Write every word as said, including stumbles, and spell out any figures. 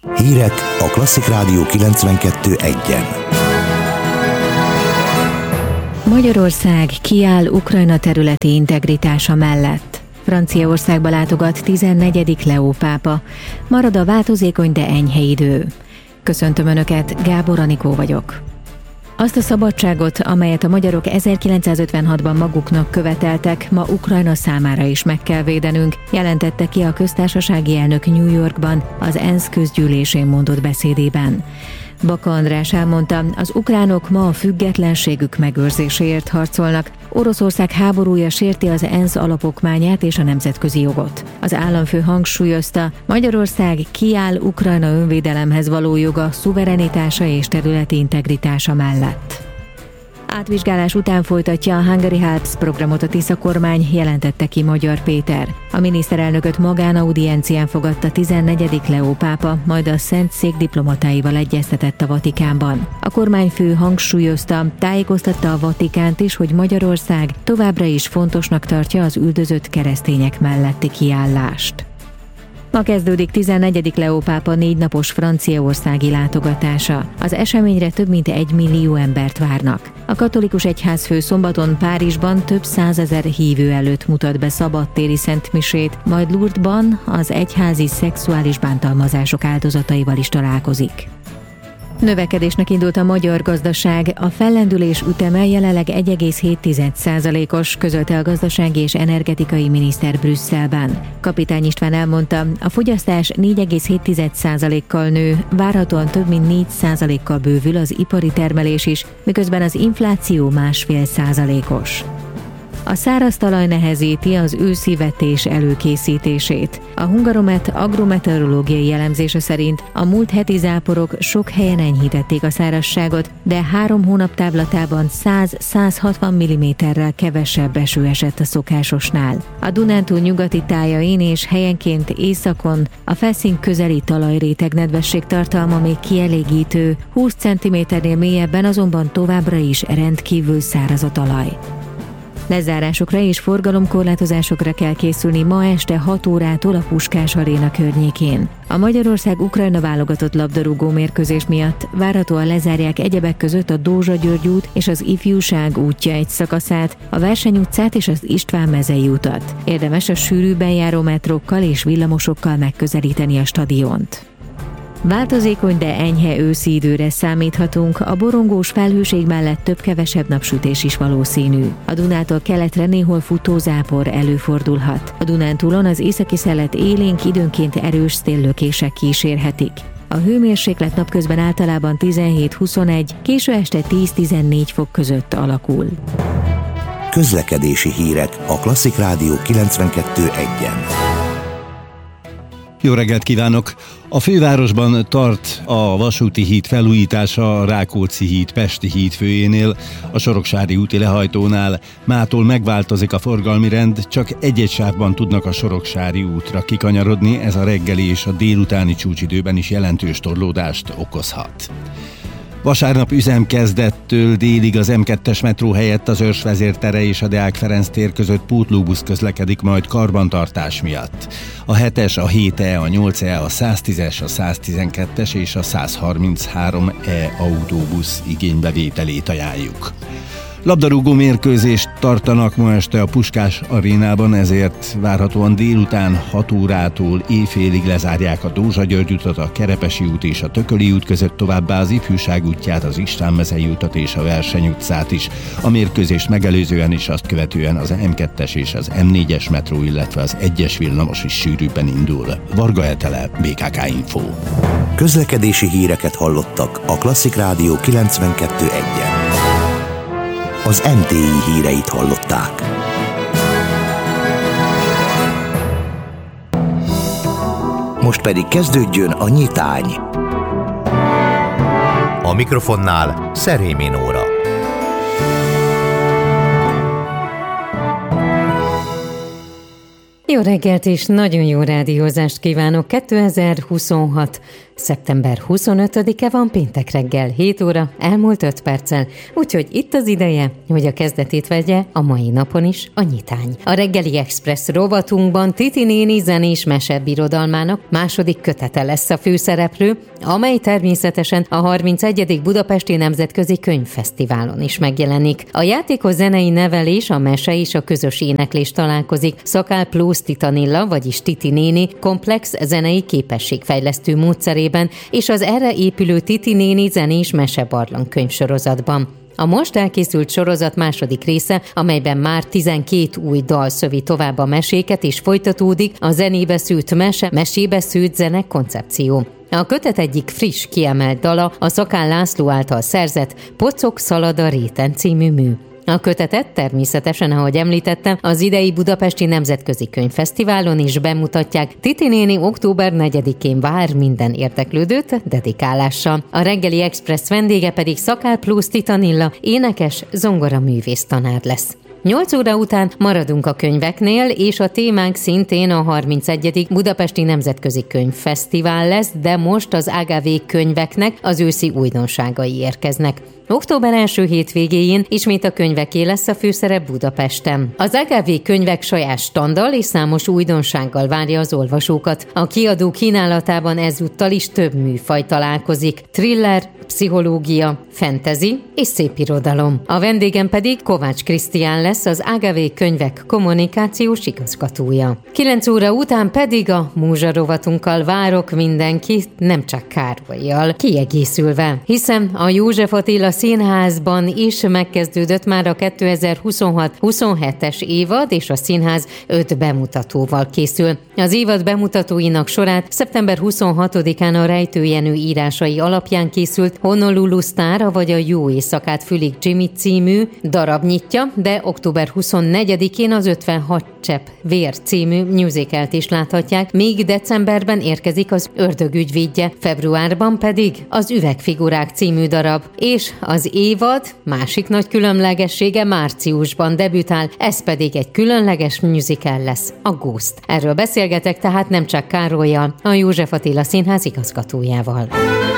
Hírek a Klasszik Rádió kilencvenkettő egyen. Magyarország kiáll Ukrajna területi integritása mellett. Franciaországba látogat tizennegyedik Leó pápa. Marad a változékony, de enyhe idő. Köszöntöm Önöket, Gábor Anikó vagyok. Azt a szabadságot, amelyet a magyarok ezerkilencszázötvenhatban maguknak követeltek, ma Ukrajna számára is meg kell védenünk, jelentette ki a köztársasági elnök New Yorkban az ENSZ közgyűlésén mondott beszédében. Baka András elmondta, az ukránok ma a függetlenségük megőrzéséért harcolnak. Oroszország háborúja sérti az ENSZ alapokmányát és a nemzetközi jogot. Az államfő hangsúlyozta, Magyarország kiáll Ukrajna önvédelemhez való joga, szuverenitása és területi integritása mellett. Átvizsgálás után folytatja a Hungary Helps programot a Tisza kormány, jelentette ki Magyar Péter. A miniszterelnököt magánaudiencián fogadta tizennegyedik Leó pápa, majd a Szent Szék diplomatáival egyeztetett a Vatikánban. A kormányfő hangsúlyozta, tájékoztatta a Vatikánt is, hogy Magyarország továbbra is fontosnak tartja az üldözött keresztények melletti kiállást. Ma kezdődik tizennegyedik Leó pápa négy napos franciaországi látogatása. Az eseményre több mint egy millió embert várnak. A katolikus egyházfő szombaton Párizsban több százezer hívő előtt mutat be szabadtéri szentmisét, majd Lourdesban az egyházi szexuális bántalmazások áldozataival is találkozik. Növekedésnek indult a magyar gazdaság, a fellendülés üteme jelenleg egy egész hét százalékos, közölte a gazdasági és energetikai miniszter Brüsszelben. Kapitány István elmondta, a fogyasztás négy egész hét százalékkal nő, várhatóan több mint négy százalékkal bővül az ipari termelés is, miközben az infláció másfél százalékos. A száraz talaj nehezíti az őszi vetés előkészítését. A Hungaromet agrometeorológiai jellemzése szerint a múlt heti záporok sok helyen enyhítették a szárazságot, de három hónap távlatában száz-százhatvan milliméterrel kevesebb eső esett a szokásosnál. A Dunántúl nyugati tájain és helyenként északon a felszín közeli talajréteg nedvesség tartalma még kielégítő, húsz centiméternél mélyebben azonban továbbra is rendkívül száraz a talaj. Lezárásokra és forgalomkorlátozásokra kell készülni ma este hat órától a Puskás Aréna környékén. A Magyarország-Ukrajna válogatott labdarúgó mérkőzés miatt várhatóan lezárják egyebek között a Dózsa-György út és az Ifjúság útja egy szakaszát, a Verseny utcát és az István mezei utat. Érdemes a sűrűbben járó metrókkal és villamosokkal megközelíteni a stadiont. Változékony, de enyhe őszi időre számíthatunk, a borongós felhőség mellett több-kevesebb napsütés is valószínű. A Dunától keletre néhol futózápor előfordulhat. A Dunántúlon az északi szelet élénk, időnként erős széllökések kísérhetik. A hőmérséklet napközben általában tizenhét-huszonegy, késő este tíz-tizennégy fok között alakul. Közlekedési hírek a Klasszik Rádió kilencvenkettő egyen. Jó reggelt kívánok! A fővárosban tart a vasúti híd felújítása a Rákóczi híd Pesti híd főjénél, a Soroksári úti lehajtónál. Mától megváltozik a forgalmi rend, csak egy-egy sávban tudnak a Soroksári útra kikanyarodni, ez a reggeli és a délutáni csúcsidőben is jelentős torlódást okozhat. Vasárnap üzemkezdettől délig az em kettes metró helyett az Őrsvezér tere és a Deák Ferenc tér között pótlóbusz közlekedik majd karbantartás miatt. A hetes, a hét E, a nyolc E, a száztízes, a száztizenkettes és a százharminchárom E autóbusz igénybevételét ajánljuk. Labdarúgó mérkőzést tartanak ma este a Puskás Arénában, ezért várhatóan délután hat órától éjfélig lezárják a Dózsa-György utat, a Kerepesi út és a Tököli út között, továbbá az Ifjúság útját, az István mezei utat és a Verseny utcát is. A mérkőzést megelőzően és azt követően az em kettes és az em négyes metró, illetve az egyes villamos is sűrűbben indul. Varga Etele, bé ká ká Info. Közlekedési híreket hallottak a Klasszik Rádió kilencvenkettő egyen. Az em té i híreit hallották. Most pedig kezdődjön a nyitány. A mikrofonnál Szerémi Nóra. Jó Jó reggelt és nagyon jó rádiózást kívánok! kétezer-huszonhat. szeptember huszonötödike van, péntek reggel, hét óra, elmúlt öt perccel, úgyhogy itt az ideje, hogy a kezdetét vegye a mai napon is a nyitány. A reggeli Express rovatunkban Titi néni zenés mesebirodalmának második kötete lesz a főszereplő, amely természetesen a harmincegyedik Budapesti Nemzetközi Könyvfesztiválon is megjelenik. A játékos zenei nevelés, a mese és a közös éneklés találkozik Szakál Plusz Titanilla, vagyis Titi néni komplex zenei képességfejlesztő módszerében és az erre épülő Titi néni zenés mesebarlang könyvsorozatban. A most elkészült sorozat második része, amelyben már tizenkét új dal szövi tovább a meséket, és folytatódik a zenébe szült mese, mesébe szült zene koncepció. A kötet egyik friss, kiemelt dala a Szakál László által szerzett Pocok szalad a réten című mű. A kötetet természetesen, ahogy említettem, az idei Budapesti Nemzetközi Könyvfesztiválon is bemutatják. Titi néni október negyedikén vár minden érdeklődőt dedikálással. A reggeli Express vendége pedig Szakál Plusz Titanilla, énekes, zongoraművész tanár lesz. nyolc óra után maradunk a könyveknél, és a témánk szintén a harmincegyedik Budapesti Nemzetközi Könyvfesztivál lesz, de most az á gá vé könyveknek az őszi újdonságai érkeznek. Október első hétvégéjén ismét a könyveké lesz a főszerep Budapesten. Az á gá vé könyvek saját standal és számos újdonsággal várja az olvasókat. A kiadó kínálatában ezúttal is több műfaj találkozik. Thriller, pszichológia, fantasy és szépirodalom. A vendégem pedig Kovács Krisztián lesz, az á gá vé könyvek kommunikációs igazgatója. kilenc óra után pedig a múzsa rovatunkkal várok mindenkit, nem csak Károlyjal, kiegészülve, hiszen a József Attila Színházban is megkezdődött már a kétezer-huszonhat huszonhetes évad, és a színház öt bemutatóval készül. Az évad bemutatóinak sorát szeptember huszonhatodikán a Rejtő Jenő írásai alapján készült Honolulu Sztára vagy a Jó éjszakát fülig Jimmy című darab nyitja, de október huszonnegyedikén az ötvenhat csepp vér című musicalt is láthatják, míg decemberben érkezik az Ördög ügyvédje, februárban pedig az Üvegfigurák című darab, és az évad másik nagy különlegessége márciusban debütál, ez pedig egy különleges musical lesz, a Ghost. Erről beszélgetek tehát nem csak Károllyal, a József Attila Színház igazgatójával.